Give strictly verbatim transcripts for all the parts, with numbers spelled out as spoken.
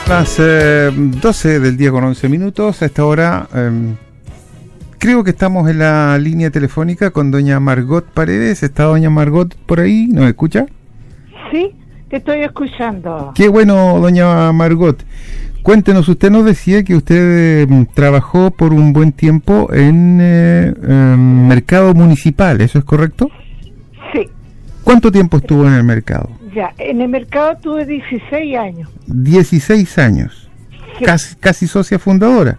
Las eh, doce del día con once minutos. A esta hora eh, creo que estamos en la línea telefónica con doña Margot Paredes. ¿Está doña Margot por ahí? ¿Nos escucha? Sí, te estoy escuchando. Qué bueno, doña Margot. Cuéntenos, usted nos decía que usted eh, trabajó por un buen tiempo en eh, eh, mercado municipal, ¿eso es correcto? Sí. ¿Cuánto tiempo estuvo en el mercado? Ya, en el mercado tuve dieciséis años. dieciséis años. Sí. Casi, casi socia fundadora.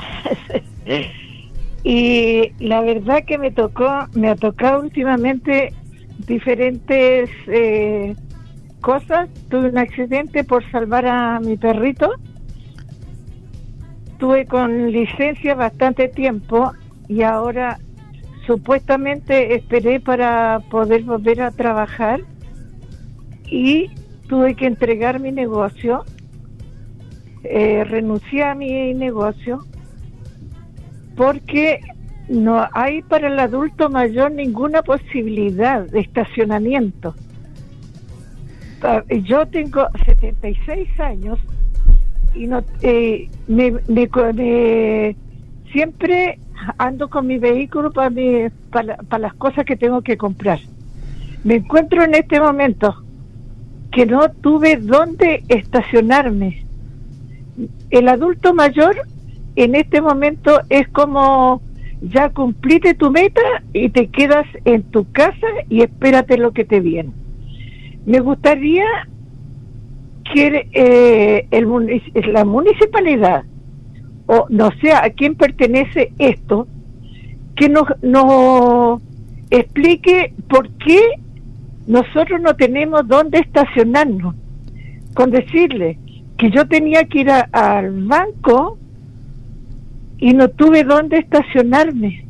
Y la verdad que me tocó, me ha tocado últimamente diferentes eh, cosas. Tuve un accidente por salvar a mi perrito. Tuve con licencia bastante tiempo y ahora supuestamente esperé para poder volver a trabajar y tuve que entregar mi negocio. Eh, renuncié a mi negocio porque no hay para el adulto mayor ninguna posibilidad de estacionamiento. Yo tengo setenta y seis años y no eh, me, me, me siempre ando con mi vehículo para, mi, para, para las cosas que tengo que comprar. Me encuentro en este momento que no tuve dónde estacionarme. El adulto mayor en este momento es como ya cumpliste tu meta y te quedas en tu casa y espérate lo que te viene. Me gustaría que eh, el munic- la municipalidad, o no sé a quién pertenece esto, que nos, nos explique por qué nosotros no tenemos dónde estacionarnos. Con decirle que yo tenía que ir a, al banco y no tuve dónde estacionarme.